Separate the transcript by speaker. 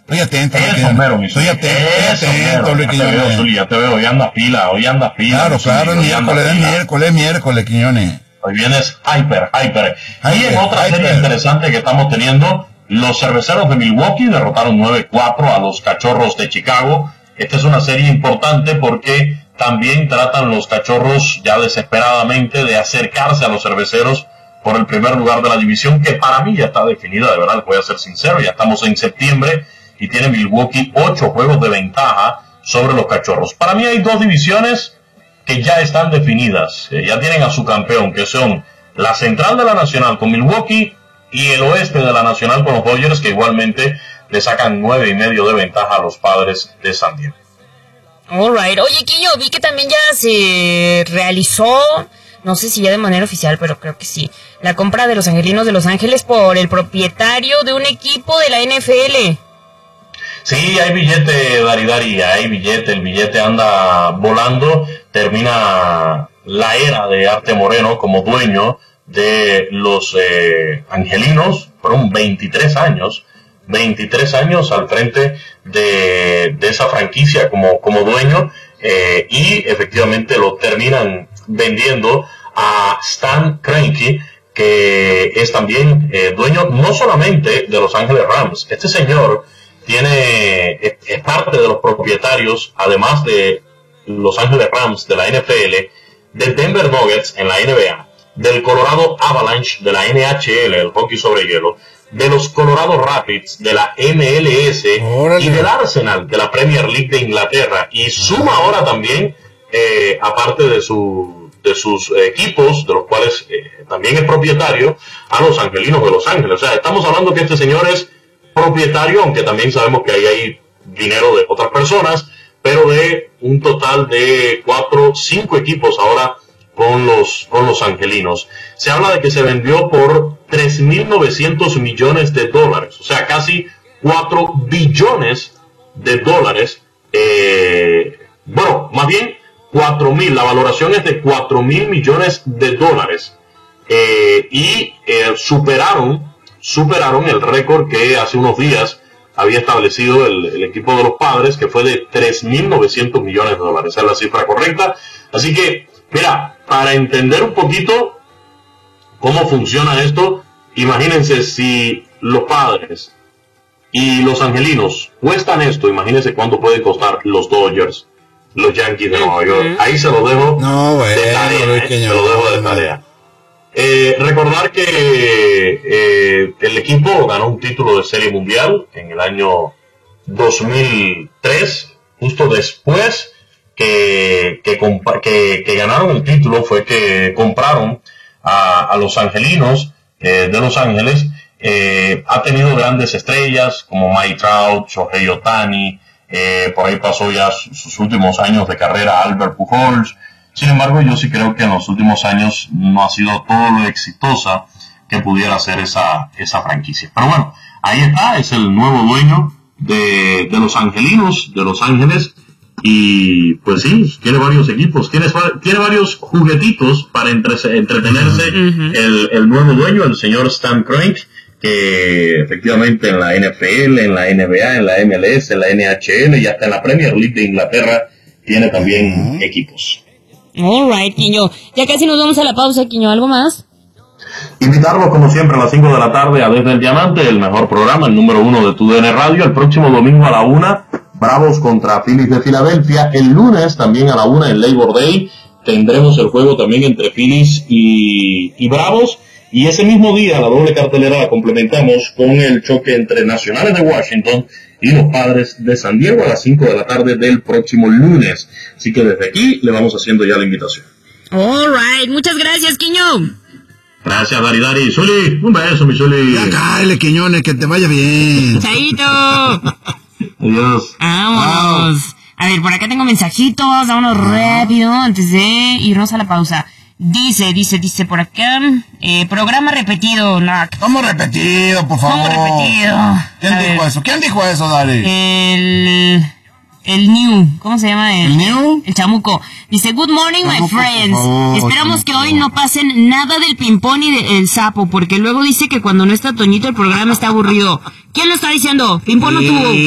Speaker 1: Estoy atento.
Speaker 2: Estoy atento, Luis Quiñones. Ya te veo, hoy andas pila.
Speaker 1: Claro, es miércoles, Quiñones.
Speaker 2: Hoy vienes hyper. Y en otra serie interesante que estamos teniendo, los Cerveceros de Milwaukee derrotaron 9-4 a los Cachorros de Chicago. Esta es una serie importante porque también tratan los Cachorros ya desesperadamente de acercarse a los Cerveceros por el primer lugar de la división, que para mí ya está definida, de verdad, voy a ser sincero. Ya estamos en septiembre y tiene Milwaukee 8 juegos de ventaja sobre los Cachorros. Para mí hay 2 divisiones que ya están definidas, ya tienen a su campeón, que son la central de la Nacional con Milwaukee y el oeste de la Nacional con los Dodgers, que igualmente le sacan 9.5 de ventaja a los Padres de San Diego.
Speaker 3: Alright. Oye, Quiño, vi que también ya se realizó, no sé si ya de manera oficial, pero creo que sí, la compra de los Angelinos de Los Ángeles por el propietario de un equipo de la NFL.
Speaker 2: Sí, hay billete, Dari, hay billete, el billete anda volando, termina la era de Arte Moreno como dueño de los Angelinos. Fueron 23 años al frente de esa franquicia como dueño, y efectivamente lo terminan vendiendo a Stan Kroenke, que es también dueño no solamente de Los Ángeles Rams. Este señor es parte de los propietarios, además de Los Ángeles Rams de la NFL, de Denver Nuggets en la NBA, del Colorado Avalanche de la NHL, el hockey sobre hielo, de los Colorado Rapids de la MLS, y del Arsenal de la Premier League de Inglaterra, y suma ahora también, aparte de sus equipos, de los cuales también es propietario, a los Angelinos de Los Ángeles. O sea, estamos hablando que este señor es propietario, aunque también sabemos que ahí hay dinero de otras personas, pero de un total de 5 equipos ahora con los Angelinos. Se habla de que se vendió por $3.900 millones, o sea, casi 4 billones de dólares. Bueno, más bien 4.000, la valoración es de 4.000 millones de dólares. Y superaron el récord que hace unos días había establecido el equipo de los Padres, que fue de 3.900 millones de dólares. Esa es la cifra correcta. Así que, mira, para entender un poquito cómo funciona esto, imagínense si los Padres y los Angelinos cuestan esto, imagínense cuánto pueden costar los Dodgers, los Yankees de Nueva York. Ahí se lo dejo de tarea. Se lo dejo de tarea. Recordar que el equipo ganó un título de Serie Mundial en el año 2003, justo después que ganaron el título, fue que compraron a los Angelinos de Los Ángeles. Ha tenido grandes estrellas como Mike Trout, Shohei Ohtani, por ahí pasó ya sus últimos años de carrera Albert Pujols. Sin embargo, yo sí creo que en los últimos años no ha sido todo lo exitosa que pudiera ser esa franquicia. Pero bueno, ahí está, es el nuevo dueño de los Angelinos de Los Ángeles. Y pues sí, tiene varios equipos, tiene varios juguetitos para entretenerse. El nuevo dueño, el señor Stan Kroenke, que efectivamente en la NFL, en la NBA, en la MLS, en la NHL y hasta en la Premier League de Inglaterra tiene también equipos.
Speaker 3: Alright, Quiño. Ya casi nos vamos a la pausa, Quiño. ¿Algo más?
Speaker 2: Invitarlos como siempre a las 5 de la tarde a Desde el Diamante, el mejor programa, el número 1 de TUDN Radio. El próximo domingo a la 1, Bravos contra Phillies de Filadelfia. El lunes también a la 1 en Labor Day tendremos el juego también entre Phillies y Bravos. Y ese mismo día la doble cartelera la complementamos con el choque entre Nacionales de Washington y los Padres de San Diego a las 5 de la tarde del próximo lunes. Así que desde aquí le vamos haciendo ya la invitación.
Speaker 3: Alright, muchas gracias, Quiño.
Speaker 2: Gracias, Dari. Zuli, un beso, mi Zuli.
Speaker 1: Ya cállale, Quiñones, que te vaya bien.
Speaker 3: Chaito.
Speaker 2: Adiós.
Speaker 3: Vámonos. A ver, por acá tengo mensajitos, vámonos rápido antes de irnos a la pausa. Dice por acá, programa repetido. No,
Speaker 1: ¿Cómo repetido, por favor?
Speaker 3: ¿Cómo repetido?
Speaker 1: ¿Quién dijo eso, Dari?
Speaker 3: El New, ¿cómo se llama?
Speaker 1: ¿El New?
Speaker 3: El Chamuco. Dice, good morning, my friends. Esperamos que hoy no pasen nada del ping-pong y del sapo, porque luego dice que cuando no está Toñito el programa está aburrido. ¿Quién lo está diciendo? Ping-pong no tuvo.